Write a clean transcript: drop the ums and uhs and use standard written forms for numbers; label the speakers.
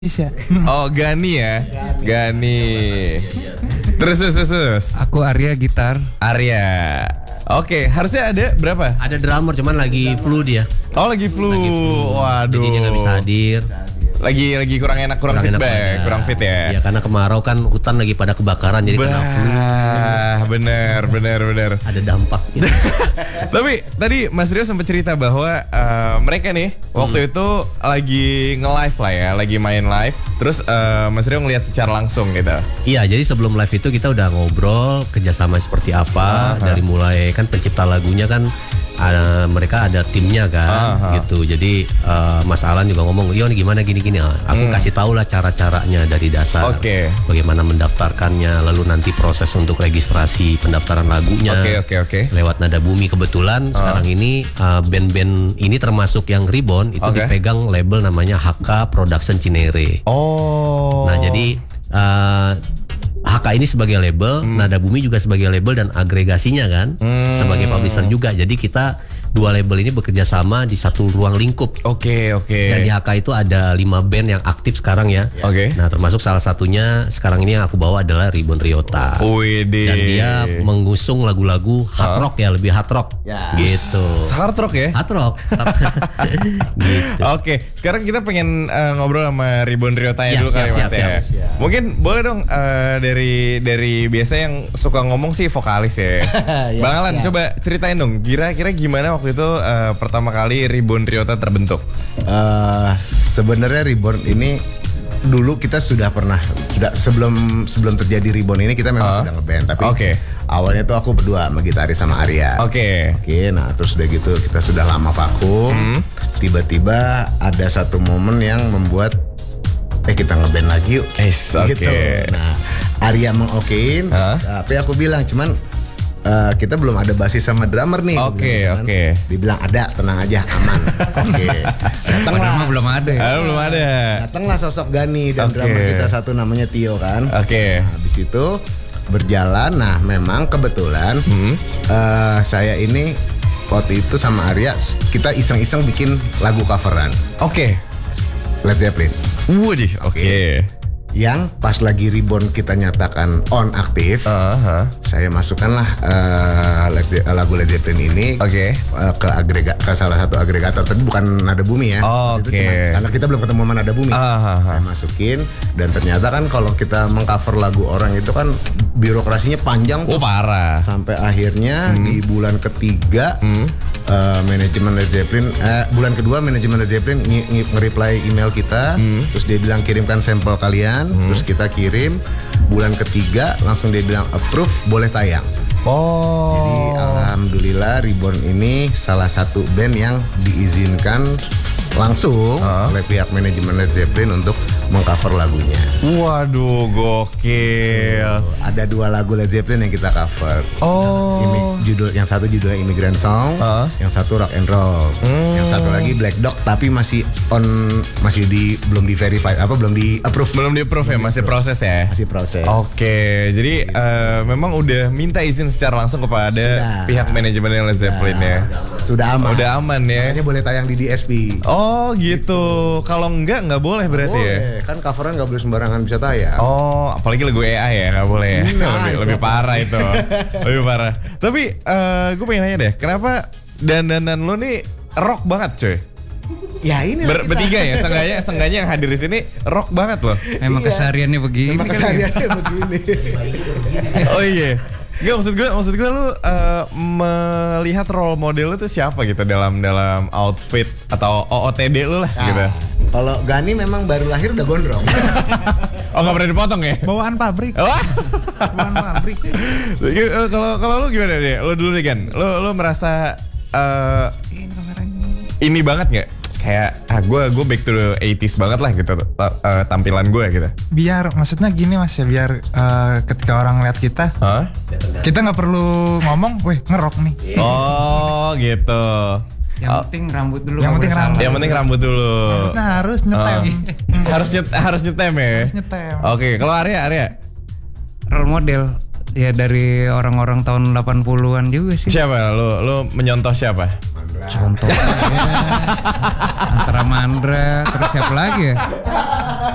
Speaker 1: Indonesia.
Speaker 2: Oh, Gani ya. Gani. Terus.
Speaker 1: Aku Arya gitar.
Speaker 2: Arya. Oke, harusnya ada berapa?
Speaker 3: Ada drummer cuman lagi flu dia.
Speaker 2: Oh, lagi flu. Waduh.
Speaker 3: Jadi dia nggak bisa hadir.
Speaker 2: Lagi kurang enak, kurang feedback, kurang fit ya.
Speaker 3: Iya, karena kemarau kan hutan lagi pada kebakaran jadi kena flu.
Speaker 2: Bener.
Speaker 3: Ada dampak gitu.
Speaker 2: Tapi tadi Mas Rio sempat cerita bahwa mereka nih waktu itu lagi nge-live lah ya, lagi main live. Terus Mas Rio ngeliat secara langsung gitu.
Speaker 3: Iya, jadi sebelum live itu kita udah ngobrol kerjasama seperti apa. Dari mulai kan pencipta lagunya kan mereka ada timnya kan gitu. Jadi Mas Alan juga ngomong, "Yo, gimana gini-gini." Aku kasih tahu lah cara-caranya dari dasar. Bagaimana mendaftarkannya, lalu nanti proses untuk registrasi pendaftaran lagunya.
Speaker 2: Oke.
Speaker 3: Lewat Nada Bumi kebetulan sekarang ini band-band ini termasuk yang Reborn itu dipegang label namanya HK Production Cinere.
Speaker 2: Oh.
Speaker 3: Nah, jadi HK ini sebagai label, Nada Bumi juga sebagai label dan agregasinya kan sebagai publisher juga. Jadi kita dua label ini bekerja sama di satu ruang lingkup.
Speaker 2: Oke.
Speaker 3: Dan di HK itu ada 5 band yang aktif sekarang ya.
Speaker 2: Oke.
Speaker 3: Nah, termasuk salah satunya sekarang ini yang aku bawa adalah Ribbon Ryota.
Speaker 2: Wede.
Speaker 3: Dan dia mengusung lagu-lagu hard rock ya, lebih hard rock. Gitu.
Speaker 2: Hard rock ya?
Speaker 3: Hard rock. Gitu.
Speaker 2: Oke, sekarang kita pengen ngobrol sama Ribbon Ryota dulu kali Mas ya. Mungkin boleh dong dari biasa yang suka ngomong sih vokalis ya. Bang Alan, coba ceritain dong, kira-kira gimana waktu itu pertama kali Ribbon Ryota terbentuk?
Speaker 4: Sebenarnya Reborn ini dulu kita sudah sebelum terjadi Reborn ini kita memang sudah ngeband, tapi awalnya tuh aku berdua sama gitaris sama Arya.
Speaker 2: Oke,
Speaker 4: nah terus udah gitu kita sudah lama vakum. Tiba-tiba ada satu momen yang membuat kita ngeband lagi yuk. Gitu. Nah, Arya mengokein, tapi aku bilang cuman kita belum ada basis sama drummer nih.
Speaker 2: Oke.
Speaker 4: Dibilang ada, tenang aja, aman. Datanglah.
Speaker 1: Belum ada.
Speaker 4: Datanglah sosok Gani dan drummer kita satu namanya Tio kan. Nah, habis itu berjalan. Nah, memang kebetulan saya ini waktu itu sama Arya kita iseng-iseng bikin lagu coveran. Led Zeppelin.
Speaker 2: Waduh, oke.
Speaker 4: Yang pas lagi Reborn kita nyatakan on aktif, saya masukkanlah lagu Led Zeppelin ini ke salah satu agregator, tapi bukan Nada Bumi ya. Itu cuma karena kita belum ketemu sama Nada Bumi. Saya masukin dan ternyata kan kalau kita mengcover lagu orang itu kan birokrasinya panjang tuh.
Speaker 2: Parah.
Speaker 4: Sampai akhirnya di bulan ketiga manajemen Led Zeppelin bulan kedua manajemen Led Zeppelin nge-reply email kita, terus dia bilang kirimkan sampel kalian. Terus kita kirim, bulan ketiga langsung dia bilang approve, boleh tayang. Jadi alhamdulillah Reborn ini salah satu band yang diizinkan langsung oleh pihak manajemen Led Zeppelin untuk mengcover lagunya.
Speaker 2: Waduh, gokil.
Speaker 4: Ada 2 lagu Led Zeppelin yang kita cover. Yang satu judulnya Immigrant Song, yang satu Rock and Roll, yang satu lagi Black Dog tapi belum di verify belum di approve
Speaker 2: ya, masih proses ya.
Speaker 4: Masih proses.
Speaker 2: Oke, jadi memang udah minta izin secara langsung kepada pihak manajemen Led Zeppelin ya.
Speaker 4: Sudah aman.
Speaker 2: Udah aman ya.
Speaker 4: Makanya boleh tayang di DSP.
Speaker 2: Oh gitu. Kalau enggak boleh berarti ya.
Speaker 4: Kan coveran nggak boleh sembarangan bisa tayang.
Speaker 2: Apalagi lagu AI ya nggak boleh ya. Lebih parah itu. Lebih parah. Tapi gue pengen nanya deh, kenapa dandanan lo nih rock banget cuy?
Speaker 4: Ya ini
Speaker 2: bertiga ya, seenggaknya yang hadir di sini rock banget loh.
Speaker 1: Emang kesehariannya begini.
Speaker 2: Oh iya. Nggak, maksud gue lu melihat role model lu tuh siapa gitu dalam outfit atau OOTD lu lah gitu.
Speaker 4: Kalau Gani memang baru lahir udah gondrong.
Speaker 2: Nggak pernah dipotong ya?
Speaker 1: Bawaan pabrik. Bawaan pabrik.
Speaker 2: Kalau lu gimana deh? Lu dulu nih kan. Lu merasa ini banget nggak? Kayak gue back to the 80s banget lah gitu tampilan gue gitu.
Speaker 5: Biar maksudnya gini Mas ya, biar ketika orang lihat kita nggak perlu ngomong, weh ngerok nih.
Speaker 2: Oh gitu.
Speaker 1: Yang penting rambut dulu.
Speaker 2: Yang penting rambut dulu.
Speaker 5: Rambutnya harus nyetem.
Speaker 2: Harus nyetem ya.
Speaker 5: Harus nyetem.
Speaker 2: Oke, kalau Arya
Speaker 1: Role model ya dari orang-orang tahun 80-an juga sih.
Speaker 2: Siapa? Lu menyontoh siapa?
Speaker 1: Contohnya antara Mandra, terus siapa lagi ya?